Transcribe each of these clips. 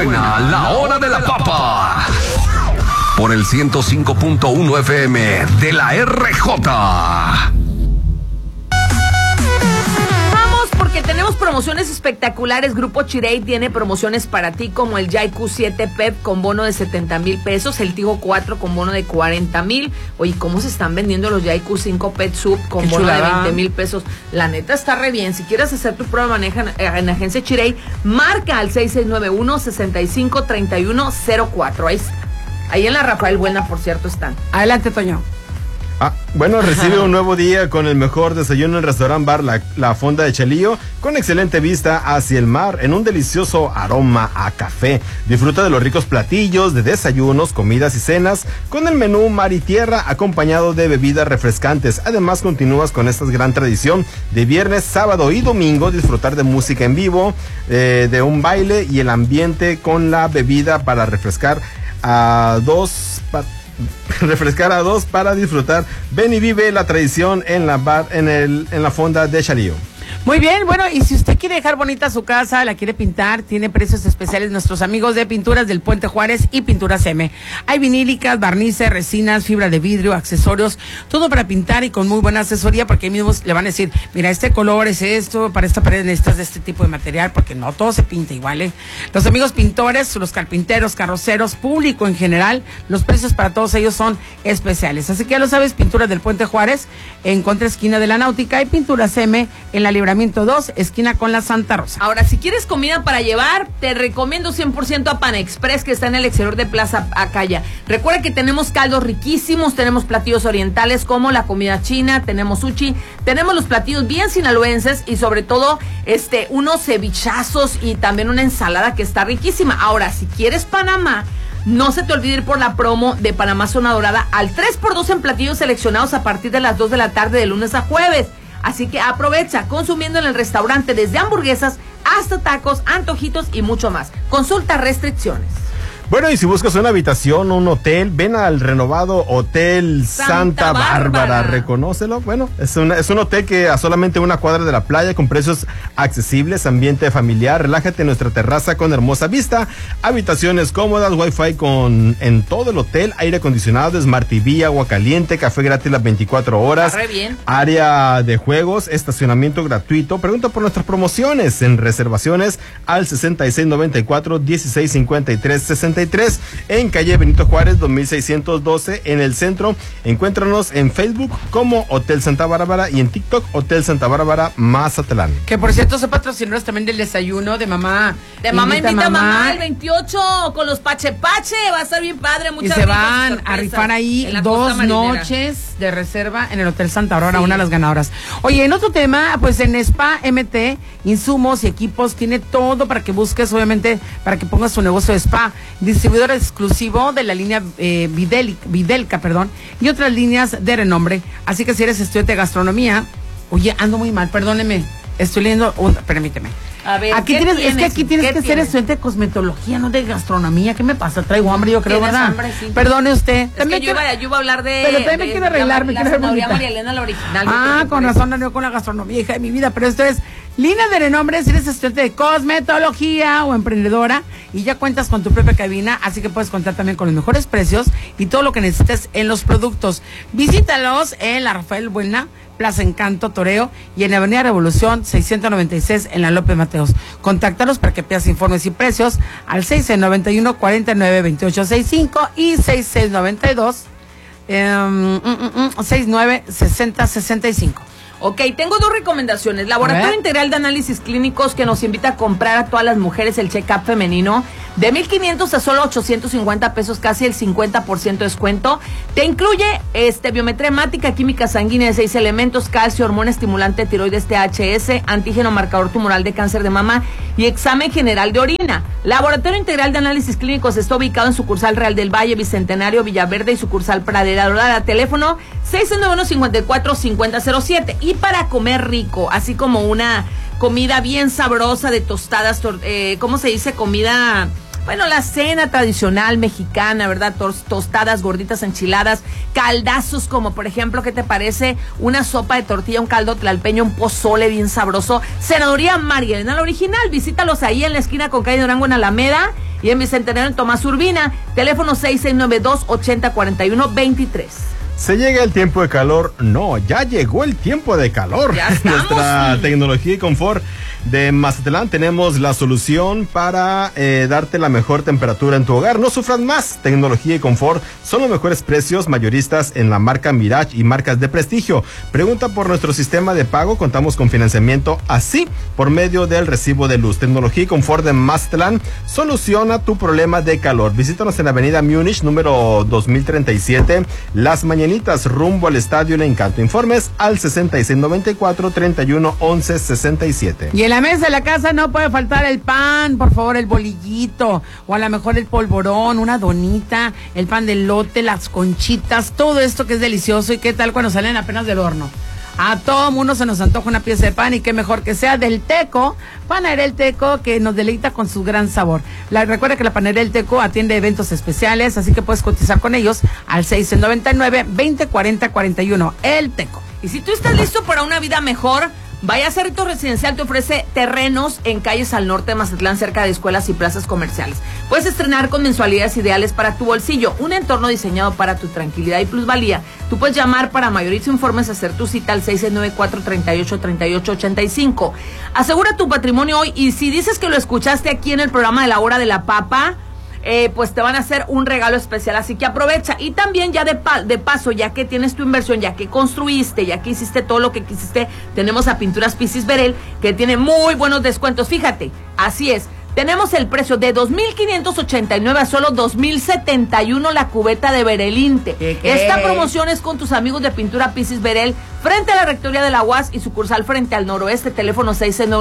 Suena la hora de la papa. Por el 105.1 FM de la RJ. Porque tenemos promociones espectaculares. Grupo Chirey tiene promociones para ti, como el Yaiku 7 Pep con bono de 70,000 pesos, el Tigo 4 con bono de 40,000. Oye, ¿cómo se están vendiendo los Yaiku 5 Pet Sub con bono de 20,000 pesos? La neta está re bien. Si quieres hacer tu prueba de manejo en Agencia Chirey, marca al 6691-653104. Ahí en la Rafael Buena, por cierto, están. Adelante, Toño. Bueno, recibe un nuevo día con el mejor desayuno en Restaurant Bar La Fonda de Chalío, con excelente vista hacia el mar, en un delicioso aroma a café. Disfruta de los ricos platillos de desayunos, comidas y cenas, con el menú mar y tierra, acompañado de bebidas refrescantes. Además, continúas con esta gran tradición de viernes, sábado y domingo, disfrutar de música en vivo, de un baile y el ambiente con la bebida para refrescar a dos para disfrutar. Ven y vive la tradición en la Fonda de Chalío. Muy bien, bueno, y si usted quiere dejar bonita su casa, la quiere pintar, tiene precios especiales nuestros amigos de Pinturas del Puente Juárez y Pinturas M. Hay vinílicas, barnices, resinas, fibra de vidrio, accesorios, todo para pintar y con muy buena asesoría, porque ahí mismo le van a decir, mira, este color es esto, para esta pared necesitas de este tipo de material, porque no todo se pinta igual, ¿eh? Los amigos pintores, los carpinteros, carroceros, público en general, los precios para todos ellos son especiales. Así que ya lo sabes, Pinturas del Puente Juárez, en contraesquina de la Náutica, y Pinturas M en la Libramiento 2, esquina con la Santa Rosa. Ahora, si quieres comida para llevar, te recomiendo 100% a Pan Express, que está en el exterior de Plaza Acaya. Recuerda que tenemos caldos riquísimos, tenemos platillos orientales como la comida china, tenemos sushi, tenemos los platillos bien sinaloenses y sobre todo unos cevichazos y también una ensalada que está riquísima. Ahora, si quieres Panamá, no se te olvide ir por la promo de Panamá Zona Dorada al 3x2 en platillos seleccionados a partir de las 2 de la tarde de lunes a jueves. Así que aprovecha, consumiendo en el restaurante desde hamburguesas hasta tacos, antojitos y mucho más. Consulta restricciones. Bueno, y si buscas una habitación o un hotel, ven al renovado Hotel Santa Bárbara. Reconócelo. Bueno, es un hotel que a solamente una cuadra de la playa, con precios accesibles, ambiente familiar. Relájate en nuestra terraza con hermosa vista, habitaciones cómodas, wifi en todo el hotel, aire acondicionado, Smart TV, agua caliente, café gratis las 24 horas. Re bien. Área de juegos, estacionamiento gratuito. Pregunta por nuestras promociones en reservaciones al 6694-1653-63. En calle Benito Juárez 2612 en el centro. Encuéntranos en Facebook como Hotel Santa Bárbara y en TikTok Hotel Santa Bárbara Mazatlán. Que por cierto son patrocinadores también del desayuno de mamá. De mamá invita a mamá el 28 con los Pache. Va a estar bien padre. Muchas gracias. Y se van a rifar ahí 2 noches de reserva en el Hotel Santa Aurora, sí. Una de las ganadoras. Oye, en otro tema, pues en Spa MT, insumos y equipos, tiene todo para que busques, obviamente, para que pongas tu negocio de spa. Distribuidor exclusivo de la línea Videlca, y otras líneas de renombre. Así que si eres estudiante de gastronomía, oye, ando muy mal, perdóneme, estoy leyendo, permíteme. A ver, aquí tienes que ser estudiante de cosmetología, no de gastronomía. ¿Qué me pasa? Traigo hambre, yo creo, ¿verdad? Hambre, sí. Perdone usted. Es que yo iba a hablar de... Pero también me quiero arreglar, me quiero arreglar. María Elena, la original. Con razón, no con la gastronomía, hija de mi vida. Pero esto es línea de renombre si eres estudiante de cosmetología o emprendedora y ya cuentas con tu propia cabina, así que puedes contar también con los mejores precios y todo lo que necesites en los productos. Visítalos en la Rafael Buena, Plaza Encanto, Toreo, y en Avenida Revolución 696 en la López Mateos. Contáctalos para que pidas informes y precios al 6691-492865 y 6692-696065. Ok, tengo 2 recomendaciones. Laboratorio Integral de Análisis Clínicos, que nos invita a comprar a todas las mujeres el check-up femenino de 1,500 a solo 850 pesos, casi el 50% de descuento. Te incluye biometría hemática, química sanguínea de 6 elementos, calcio, hormona estimulante, tiroides THS, antígeno marcador tumoral de cáncer de mama y examen general de orina. Laboratorio Integral de Análisis Clínicos está ubicado en sucursal Real del Valle, Bicentenario, Villaverde y sucursal Pradera Dorada. Teléfono 691-54-5007. Y para comer rico, así como una comida bien sabrosa de tostadas, ¿cómo se dice? Comida, bueno, la cena tradicional mexicana, ¿verdad? Tostadas, gorditas, enchiladas, caldazos, como por ejemplo, ¿qué te parece? Una sopa de tortilla, un caldo tlalpeño, un pozole bien sabroso. Senaduría María Elena, la original. Visítalos ahí en la esquina con calle Durango en Alameda. y en Bicentenario en Tomás Urbina, teléfono 6692-8041-23. ¿Se llega el tiempo de calor? No, ya llegó el tiempo de calor. Ya estamos. Nuestra tecnología y confort de Mazatlán tenemos la solución para darte la mejor temperatura en tu hogar. No sufras más. Tecnología y confort son los mejores precios mayoristas en la marca Mirage y marcas de prestigio. Pregunta por nuestro sistema de pago. Contamos con financiamiento así por medio del recibo de luz. Tecnología y confort de Mazatlán soluciona tu problema de calor. Visítanos en la avenida Múnich, número 2037, Las Mañanitas, rumbo al Estadio El Encanto. Informes al 6694-311167. Y en la mesa de la casa no puede faltar el pan, por favor, el bolillito, o a lo mejor el polvorón, una donita, el pan de elote, las conchitas, todo esto que es delicioso. Y qué tal cuando salen apenas del horno. A todo mundo se nos antoja una pieza de pan, y qué mejor que sea del Teco, Panadería El Teco, que nos deleita con su gran sabor. Recuerda que la Panadería El Teco atiende eventos especiales, así que puedes cotizar con ellos al 699-2040-41. El Teco. Y si tú estás listo para una vida mejor, Vaya Cerrito Residencial te ofrece terrenos en calles al norte de Mazatlán, cerca de escuelas y plazas comerciales. Puedes estrenar con mensualidades ideales para tu bolsillo, un entorno diseñado para tu tranquilidad y plusvalía. Tú puedes llamar para mayores informes, hacer tu cita al 694-3838-85. Asegura tu patrimonio hoy, y si dices que lo escuchaste aquí en el programa de La Hora de la Papa, pues te van a hacer un regalo especial, así que aprovecha. Y también ya de paso, ya que tienes tu inversión, ya que construiste, ya que hiciste todo lo que quisiste, tenemos a Pinturas Pisis Berel, que tiene muy buenos descuentos. Fíjate, así es, tenemos el precio de 2,589 a solo 2,071 la cubeta de Berelinte. ¿Qué? Esta promoción es con tus amigos de Pintura Pisis Berel, frente a la Rectoría de la UAS y sucursal frente al noroeste. Teléfono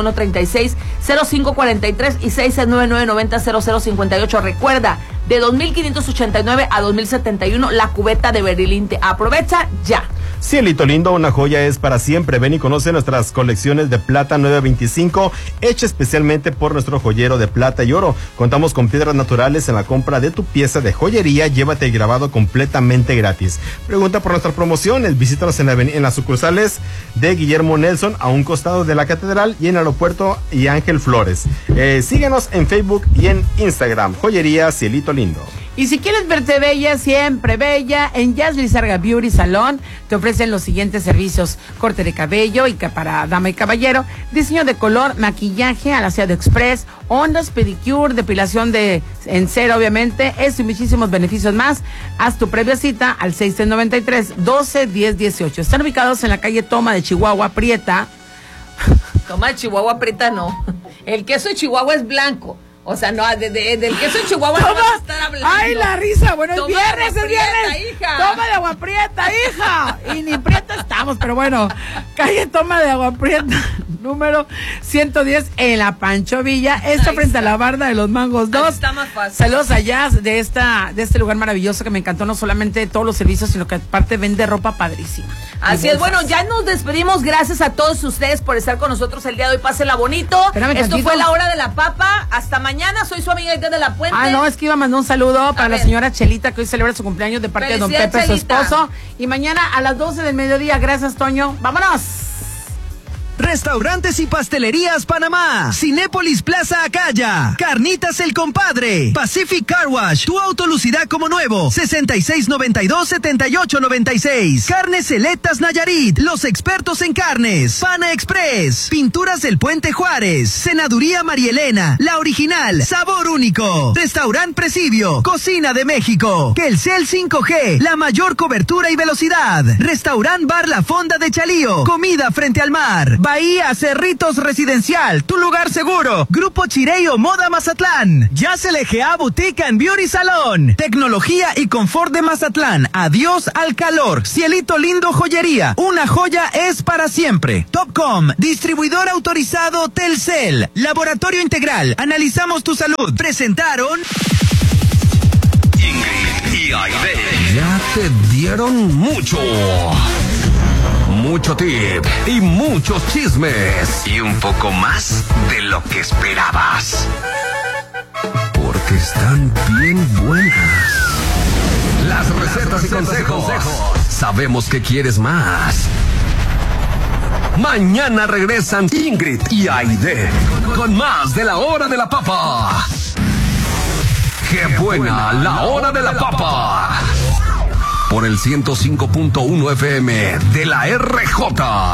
691-36-0543 y 699-90-0058. Recuerda, de 2,589 a 2,071 la cubeta de Berelinte. Aprovecha ya. Cielito lindo, una joya es para siempre. Ven y conoce nuestras colecciones de plata 925, hecha especialmente por nuestro joyero de plata y oro. Contamos con piedras naturales. En la compra de tu pieza de joyería, llévate el grabado completamente gratis. Pregunta por nuestras promociones. Visítanos en las sucursales de Guillermo Nelson, a un costado de la Catedral, y en Aeropuerto y Ángel Flores. Síguenos en Facebook y en Instagram. Joyería Cielito lindo. Y si quieres verte bella, siempre bella, en Jazz Lizarga Beauty Salón te ofrecen los siguientes servicios: corte de cabello y para dama y caballero, diseño de color, maquillaje al aseado express, ondas, pedicure, depilación en cera, obviamente, eso y muchísimos beneficios más. Haz tu previa cita al 693-12-10-18. Están ubicados en la calle Toma de Chihuahua Prieta. Toma de Chihuahua Prieta, no. El queso de Chihuahua es blanco. O sea, no, del queso de Chihuahua no vas a estar hablando. ¡Ay, la risa! Bueno, es Toma viernes, de agua prieta, viernes. hija. Toma de agua prieta, hija. Y ni prieta estamos, pero bueno. Calle Toma de Agua Prieta, número 110, en la Pancho Villa. Esto frente a la Barda de los Mangos 2. Está más fácil. Saludos allá de este lugar maravilloso que me encantó, no solamente todos los servicios, sino que aparte vende ropa padrísima. Así es, bueno, ya nos despedimos. Gracias a todos ustedes por estar con nosotros el día de hoy. Pásenla bonito. Espérame Esto tantito. fue La Hora de la Papa. Hasta mañana. Soy su amiga Edgar de la Puente. Ah, no, es que iba a mandar un saludo para la ver. señora Chelita, que hoy celebra su cumpleaños de parte de don Felicidades, Pepe, su Chelita. esposo. Y mañana a las 12 del mediodía. Gracias, Toño. ¡Vámonos! Restaurantes y Pastelerías Panamá, Cinépolis Plaza Acaya, Carnitas El Compadre, Pacific Car Wash, tu auto lucirá como nuevo, 6692-7896, Carnes Selectas Nayarit, los expertos en carnes, Pana Express, Pinturas del Puente Juárez, Senaduría María Elena, la original, sabor único, Restaurant Presidio, Cocina de México, Telcel 5G, la mayor cobertura y velocidad, Restaurant Bar La Fonda de Chalío, comida frente al mar, Bahía Cerritos Residencial, tu lugar seguro. Grupo Chireo Moda Mazatlán. Jazz LGA Boutique and Beauty Salón. Tecnología y confort de Mazatlán. Adiós al calor. Cielito lindo joyería. Una joya es para siempre. Topcom, distribuidor autorizado Telcel. Laboratorio Integral. Analizamos tu salud. Presentaron Ingrid y Aide. Ya te dieron mucho tip y muchos chismes y un poco más de lo que esperabas, porque están bien buenas las recetas y consejos. Sabemos que quieres más. Mañana regresan Ingrid y Aide con más de La Hora de la Papa. ¡Qué buena la hora de la papa! Por el 105.1 FM de la RJ.